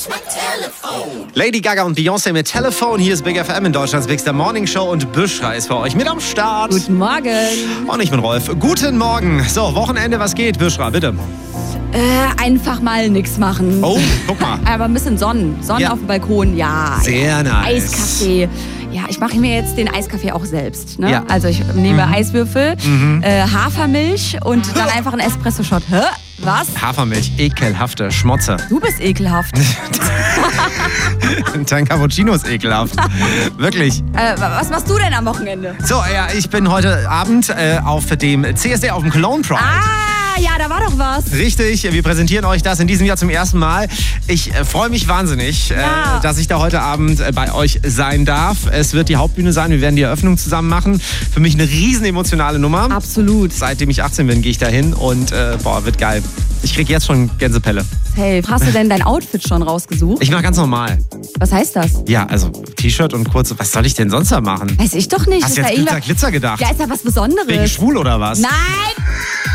Lady Gaga und Beyoncé mit Telefon. Hier ist Big FM in Deutschlands Bigster Morning Show und Büschra ist für euch mit am Start. Guten Morgen. Und ich bin Rolf. Guten Morgen. So, Wochenende, was geht? Büschra, bitte. Einfach mal nix machen. Oh, guck mal. Aber ein bisschen Sonnen Ja. auf dem Balkon, ja. Sehr nice. Eiskaffee. Ja, ich mache mir jetzt den Eiskaffee auch selbst. Ne? Ja. Also ich nehme Eiswürfel, Hafermilch und dann einfach einen Espresso-Shot. Hä? Was? Hafermilch, ekelhafte Schmotze. Du bist ekelhaft. Dein Cappuccino ist ekelhaft. Wirklich. Was machst du denn am Wochenende? So, ja, ich bin heute Abend auf dem CSD, auf dem Cologne Pride. Ja, da war doch was. Richtig, wir präsentieren euch das in diesem Jahr zum ersten Mal. Ich freue mich wahnsinnig, Ja. dass ich da heute Abend bei euch sein darf. Es wird die Hauptbühne sein, wir werden die Eröffnung zusammen machen. Für mich eine riesen emotionale Nummer. Absolut. Seitdem ich 18 bin, gehe ich da hin und wird geil. Ich kriege jetzt schon Gänsepelle. Hey, hast du denn dein Outfit schon rausgesucht? Ich mache ganz normal. Was heißt das? Ja, also T-Shirt und kurze. Was soll ich denn sonst da machen? Weiß ich doch nicht. Hast Ist du da jetzt irgendwas- Glitzer gedacht? Ja, ist da was Besonderes? Bin ich schwul oder was? Nein!